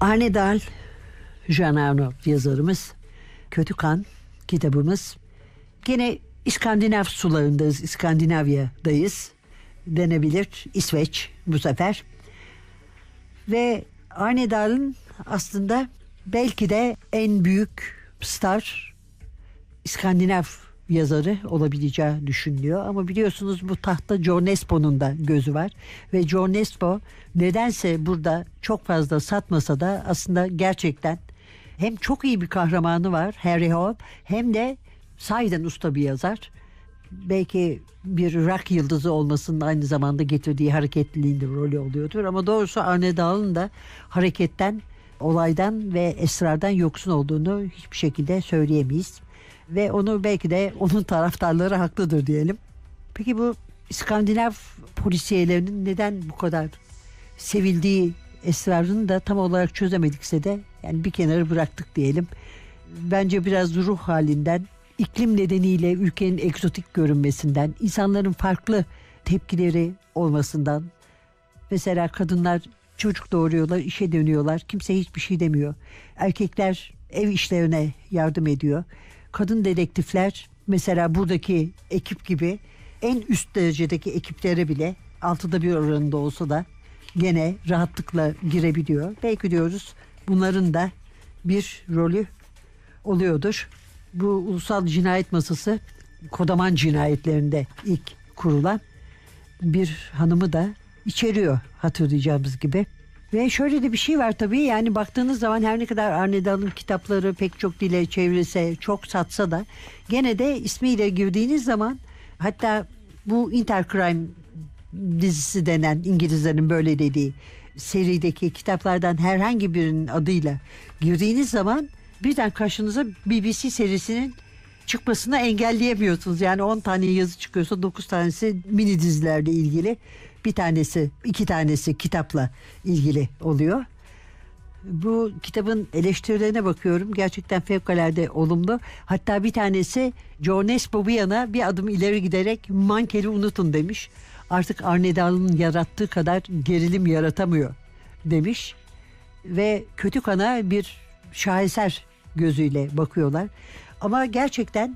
Arne Dahl, Jean Arnaud yazarımız. Kötü Kan kitabımız. Gene İskandinav sularındayız, İskandinavya'dayız denebilir. İsveç bu sefer. Ve Arne Dahl'ın aslında belki de en büyük star İskandinav yazarı olabileceği düşünülüyor. Ama biliyorsunuz bu tahtta John Nesbo'nun da gözü var. Ve John Nesbo nedense burada çok fazla satmasa da aslında gerçekten hem çok iyi bir kahramanı var Harry Hole, hem de sahiden usta bir yazar. Belki bir rock yıldızı olmasının aynı zamanda getirdiği hareketliliğin de rolü oluyordur. Ama doğrusu Arne Dahl'ın da hareketten, olaydan ve esrardan yoksun olduğunu hiçbir şekilde söyleyemeyiz. Ve onu belki de onun taraftarları haklıdır diyelim. Peki bu İskandinav polisiyelerinin neden bu kadar sevildiği esrarını da tam olarak çözemedikse de yani bir kenara bıraktık diyelim. Bence biraz ruh halinden, iklim nedeniyle ülkenin egzotik görünmesinden, insanların farklı tepkileri olmasından. Mesela kadınlar çocuk doğuruyorlar, işe dönüyorlar. Kimse hiçbir şey demiyor. Erkekler ev işlerine yardım ediyor. Kadın dedektifler mesela buradaki ekip gibi en üst derecedeki ekiplere bile 6'da 1 oranında olsa da gene rahatlıkla girebiliyor. Belki diyoruz bunların da bir rolü oluyordur. Bu Ulusal Cinayet Masası Kodaman cinayetlerinde ilk kurulan bir hanımı da içeriyor hatırlayacağımız gibi. Ve şöyle de bir şey var tabii, yani baktığınız zaman her ne kadar Arne Dahl'ın kitapları pek çok dile çevrilse, çok satsa da gene de ismiyle girdiğiniz zaman, hatta bu Intercrime dizisi denen İngilizlerin böyle dediği serideki kitaplardan herhangi birinin adıyla girdiğiniz zaman birden karşınıza BBC serisinin çıkmasını engelleyemiyorsunuz. Yani 10 tane yazı çıkıyorsa 9 tanesi mini dizilerle ilgili, bir tanesi, 2 tanesi kitapla ilgili oluyor. Bu kitabın eleştirilerine bakıyorum. Gerçekten fevkalade olumlu. Hatta bir tanesi John Nesbo bir yana bir adım ileri giderek Mankell'i unutun demiş. Artık Arne Dahl'ın yarattığı kadar gerilim yaratamıyor demiş. Ve Kötü Kan'a bir şaheser gözüyle bakıyorlar. Ama gerçekten